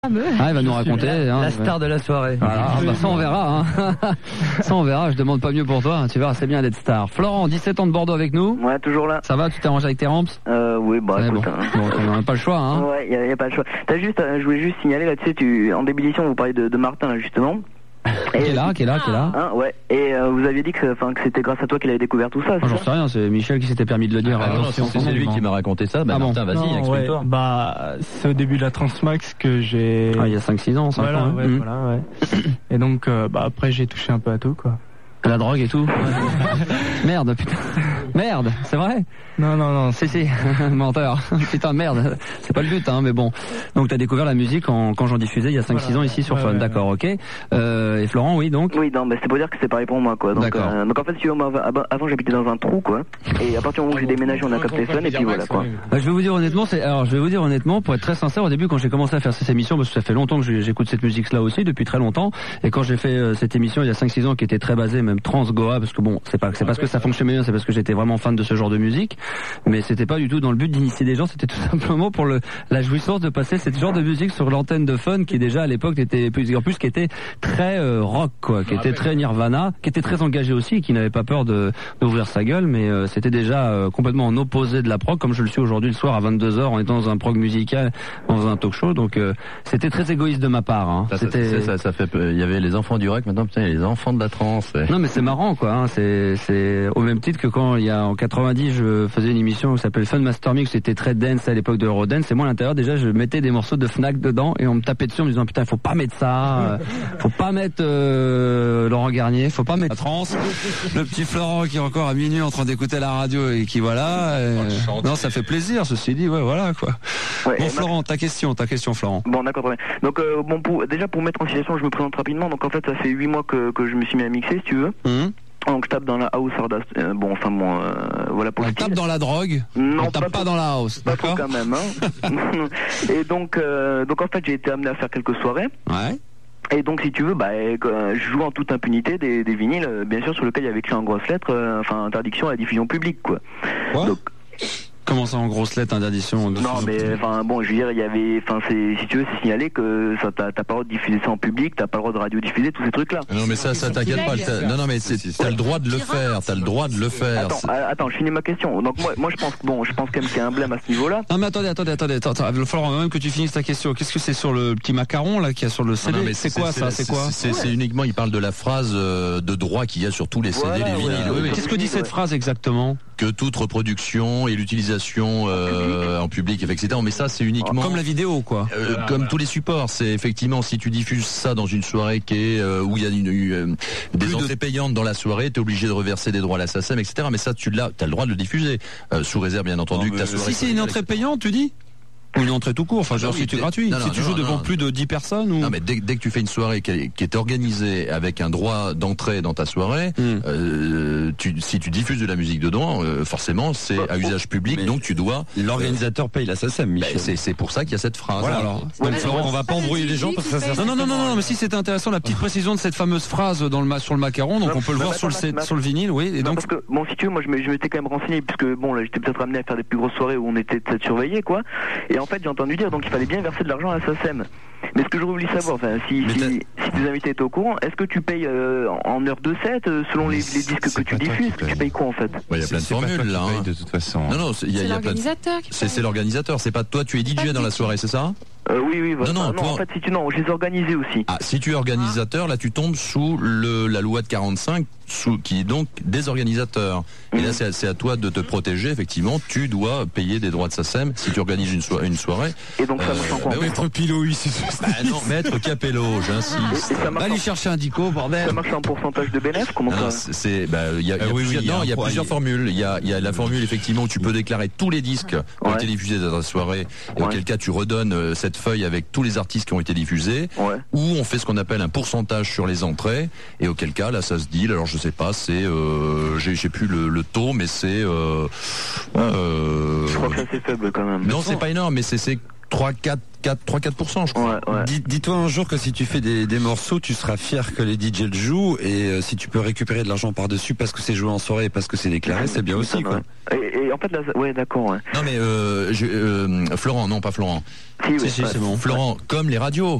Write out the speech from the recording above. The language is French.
Ah, il va nous raconter. La star de la soirée. Voilà, bah ça on verra. Hein. Ça on verra, je demande pas mieux pour toi. Tu verras, c'est bien d'être star. Florent, 17 ans de Bordeaux avec nous. Ouais, toujours là. Ça va, tu t'es arrangé avec tes ramps? Oui, bah ouais, écoute. Bon, on n'a pas le choix. Hein. Ouais, y a pas le choix. Je voulais juste signaler, là, tu sais, en début d'émission, vous parlez de Martin, là, justement. Qui est là. Hein, ouais. Et vous aviez dit que c'était grâce à toi qu'il avait découvert tout ça. J'en sais rien, c'est Michel qui s'était permis de le dire. C'est lui qui m'a raconté ça. Bah, Martin, vas-y, explique-toi. Ouais, bah, c'est au début de la Transmax que j'ai... Ah, il y a 5-6 ans, ça. Voilà, ouais. Et donc, après, j'ai touché un peu à tout, quoi. La drogue et tout. Merde, putain. Merde, c'est vrai? Non. Si. Menteur. Putain, merde. C'est pas le but, hein, mais bon. Donc, t'as découvert la musique quand j'en diffusais il y a 5-6 ans ici sur Fun. D'accord, ok. Et Florent, oui, donc? Oui, non, c'est pour dire que c'est pareil pour moi, quoi. Donc, donc en fait, si tu veux, moi, avant, j'habitais dans un trou, quoi. Et à partir du moment où j'ai déménagé, on a capté Fun, et puis voilà, quoi. Je vais vous dire honnêtement, pour être très sincère, au début, quand j'ai commencé à faire cette émission, parce que ça fait longtemps que j'écoute cette musique-là aussi, depuis très longtemps. Et quand j'ai fait cette émission il y a 5-6 ans, qui était très basée, même trans-goa, parce que bon, c'est parce que ça fonctionnait bien, c'est parce que j'étais vraiment fan de ce genre de musique. Mais c'était pas du tout dans le but d'initier des gens, c'était tout simplement pour la jouissance de passer ce genre de musique sur l'antenne de Fun, qui déjà à l'époque était qui était très rock, quoi, qui était très Nirvana, qui était très engagé aussi, et qui n'avait pas peur d'ouvrir sa gueule, mais c'était déjà complètement en opposé de la prog, comme je le suis aujourd'hui le soir à 22h en étant dans un prog musical, dans un talk show. Donc c'était très égoïste de ma part. Hein. Ça fait, il y avait les enfants du rock, maintenant putain, il y a les enfants de la trance. Non, mais c'est marrant, quoi. Hein. C'est au même titre que quand il y a en 90, je faisais une émission qui s'appelle Fun Master Mix, c'était très dance à l'époque de Eurodance, et moi à l'intérieur déjà je mettais des morceaux de Fnac dedans, et on me tapait dessus en me disant putain, faut pas mettre ça, faut pas mettre Laurent Garnier, faut pas mettre trance. Le petit Florent qui est encore à minuit en train d'écouter la radio et qui voilà. Non, ça fait plaisir, ceci dit, ouais, voilà, quoi. Ouais, bon, Florent, ta question, Florent. Bon, d'accord, très bien. Donc déjà pour mettre en situation, je me présente rapidement. Donc en fait, ça fait 8 mois que je me suis mis à mixer, si tu veux. Donc je tape dans la house hard voilà pour le tape dans la drogue. Non, on tape pas dans la house. Pas trop quand même, hein. Et donc en fait j'ai été amené à faire quelques soirées. Ouais. Et donc si tu veux, je joue en toute impunité des vinyles, bien sûr, sur lequel il y avait écrit en grosses lettres, interdiction à la diffusion publique, quoi. Quoi? Donc, comment ça en grosses lettres, interdiction? Non, mais je veux dire, il y avait, si tu veux, c'est signalé que ça t'as pas le droit de diffuser ça en public, t'as pas le droit de radiodiffuser tous ces trucs-là. Non, mais ça t'inquiète pas. Non, mais t'as le droit de le faire. T'as le droit de le faire. Attends, je finis ma question. Donc moi je pense quand même qu'il y a un blême à ce niveau-là. Non, mais attendez, Florent, même que tu finisses ta question. Qu'est-ce que c'est sur le petit macaron là qu'il y a sur le CD? Non, mais c'est quoi ça? C'est quoi? C'est uniquement, il parle de la phrase de droit qu'il y a sur tous les CD, les vinyles. Qu'est-ce que dit cette phrase exactement? Que toute reproduction et l'utilisation en public, etc. Mais ça, c'est uniquement comme la vidéo, quoi. Comme tous les supports. C'est effectivement, si tu diffuses ça dans une soirée où il y a des entrées payantes dans la soirée, t'es obligé de reverser des droits à la SACEM, etc. Mais ça, t'as le droit de le diffuser sous réserve, bien entendu, que ta soirée. Si c'est une entrée payante, tu dis? Ou une entrée tout court, genre si tu es gratuit. Si tu joues devant plus de 10 personnes ou... Non, mais dès que tu fais une soirée qui est organisée avec un droit d'entrée dans ta soirée, si tu diffuses de la musique dedans, forcément c'est à usage public, donc tu dois... L'organisateur paye la SACEM, Michel. C'est pour ça qu'il y a cette phrase. Voilà, alors. Florent, on va pas embrouiller les gens parce que ça... Non, mais si c'était intéressant, la petite précision de cette fameuse phrase sur le macaron, donc on peut le voir sur le vinyle, oui. Et donc... Parce que, si tu veux, moi je m'étais quand même renseigné, puisque là j'étais peut-être amené à faire des plus grosses soirées où on était peut-être surveillés, quoi. Et en fait, j'ai entendu dire donc il fallait bien verser de l'argent à la SACEM. Mais ce que j'aurais voulu savoir, si tes invités étaient au courant, est-ce que tu payes en heure de set selon les disques que tu diffuses? Tu payes quoi en fait? Il y a plein de formules là. De toute façon. Non, il y a l'organisateur. C'est l'organisateur. C'est pas toi, tu es DJ dans la soirée, c'est ça? Oui. Non, en fait, je les organisais aussi. Ah, si tu es organisateur, là, tu tombes sous la loi de 45, qui est donc des organisateurs. Et là, c'est à toi de te protéger. Effectivement, tu dois payer des droits de SACEM si tu organises une soirée. Et donc, ça marche en quoi? Maître Pilot, non, Maître Capello, j'insiste. Allez chercher un dico, bordel. Ça marche en pourcentage de bénéfice? Comment ça? Il y a plusieurs formules. Il y a la formule, effectivement, où tu peux déclarer tous les disques qui ont été diffusés dans ta soirée, et auquel cas tu redonnes cette feuille avec tous les artistes qui ont été diffusés, ou on fait ce qu'on appelle un pourcentage sur les entrées, et auquel cas, là, ça se dit, alors je sais pas, c'est, j'ai plus le taux, mais c'est, je crois que c'est assez faible quand même. Non, c'est pas énorme, mais c'est 3-4%, je crois. Ouais. Dis-toi un jour que si tu fais des morceaux, tu seras fier que les DJ le jouent, et si tu peux récupérer de l'argent par-dessus parce que c'est joué en soirée et parce que c'est déclaré, c'est bien aussi, quoi. Et en fait, là, ouais, d'accord, ouais. Non, mais Florent, non, pas Florent. Si, c'est bon. Florent, comme les radios.